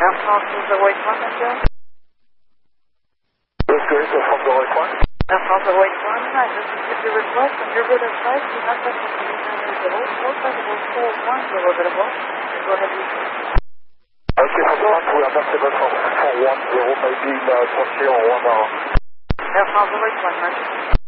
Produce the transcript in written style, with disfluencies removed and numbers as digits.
Air France 081, monsieur. That's great, that's from the right one. Air France 081, I just received your request and your bid of price. You have that from the 0 Go ahead, please. Okay, for the one, we are not able for 10, maybe in 20 or 1 hour. Air France 081, monsieur.